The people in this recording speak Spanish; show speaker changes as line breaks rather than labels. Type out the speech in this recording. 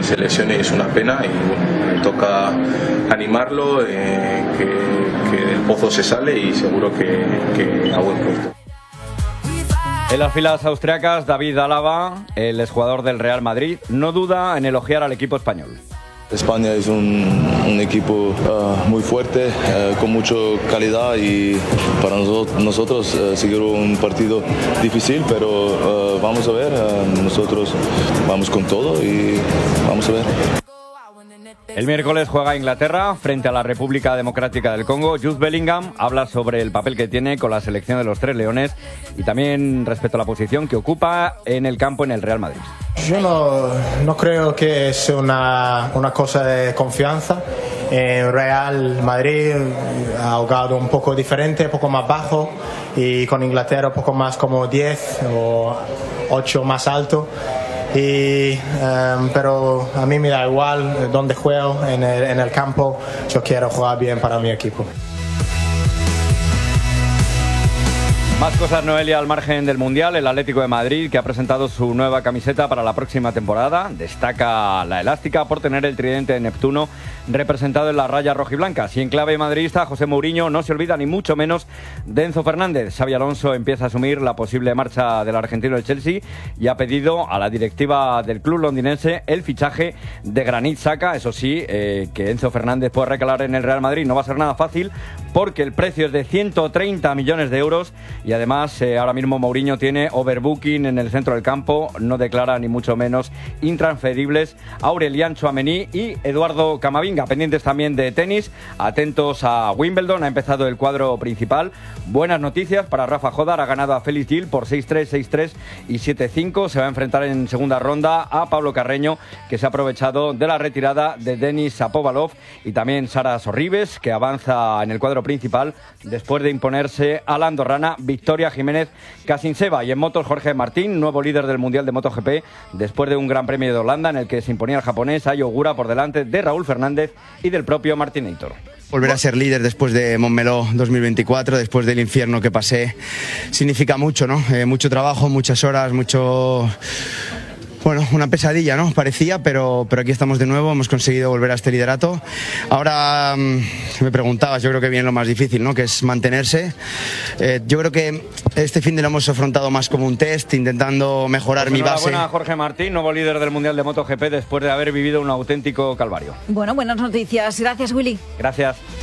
se lesione y es una pena, y bueno, toca animarlo, que del pozo se sale y seguro que a buen puerto.
En las filas austriacas, David Alaba, el exjugador del Real Madrid, no duda en elogiar al equipo español.
España es un equipo muy fuerte, con mucha calidad, y para nosotros seguir un partido difícil, pero vamos a ver, nosotros vamos con todo y vamos a ver.
El miércoles juega Inglaterra frente a la República Democrática del Congo. Jude Bellingham habla sobre el papel que tiene con la selección de los Tres Leones y también respecto a la posición que ocupa en el campo en el Real Madrid.
Yo no creo que es una cosa de confianza. En Real Madrid ha jugado un poco diferente, un poco más bajo, y con Inglaterra un poco más como 10 o 8 más alto. Pero a mí me da igual dónde juego en el campo. Yo quiero jugar bien para mi equipo.
Más cosas, Noelia, al margen del Mundial. El Atlético de Madrid, que ha presentado su nueva camiseta para la próxima temporada, destaca la elástica por tener el tridente de Neptuno representado en las rayas rojiblancas. Y en clave madridista, José Mourinho no se olvida ni mucho menos de Enzo Fernández. Xabi Alonso empieza a asumir la posible marcha del argentino del Chelsea y ha pedido a la directiva del club londinense el fichaje de Granit Xhaka. Eso sí, que Enzo Fernández puede recalar en el Real Madrid no va a ser nada fácil, porque el precio es de 130 millones de euros y además ahora mismo Mourinho tiene overbooking en el centro del campo. No declara ni mucho menos intransferibles a Aurelian Tchouaméni y Eduardo Camavinga. Pendientes también de tenis, atentos a Wimbledon. Ha empezado el cuadro principal. Buenas noticias para Rafa Jodar, ha ganado a Félix Gil por 6-3, 6-3 y 7-5. Se va a enfrentar en segunda ronda a Pablo Carreño, que se ha aprovechado de la retirada de Denis Shapovalov, y también Sara Sorribes, que avanza en el cuadro principal después de imponerse a la andorrana Victoria Jiménez Casinseva. Y en motos, Jorge Martín, nuevo líder del Mundial de MotoGP, después de un Gran Premio de Holanda en el que se imponía el japonés Ai Ogura por delante de Raúl Fernández y del propio Martinator.
Volver a ser líder después de Montmeló 2024, después del infierno que pasé, significa mucho, ¿no? Mucho trabajo, muchas horas, Bueno, una pesadilla, ¿no? Parecía, pero aquí estamos de nuevo, hemos conseguido volver a este liderato. Ahora, me preguntabas, yo creo que viene lo más difícil, ¿no? Que es mantenerse. Yo creo que este fin de lo hemos afrontado más como un test, intentando mejorar mi base.
Enhorabuena a Jorge Martín, nuevo líder del Mundial de MotoGP después de haber vivido un auténtico calvario.
Bueno, buenas noticias. Gracias, Willy.
Gracias.